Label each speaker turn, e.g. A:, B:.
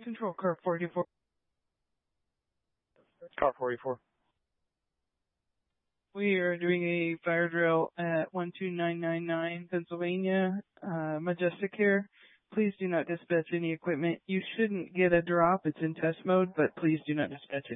A: Control car 44.
B: Car 44.
A: We are doing a fire drill at 12999 Pennsylvania, Majestic here. Please do not dispatch any equipment. You shouldn't get a drop. It's in test mode, but please do not dispatch it.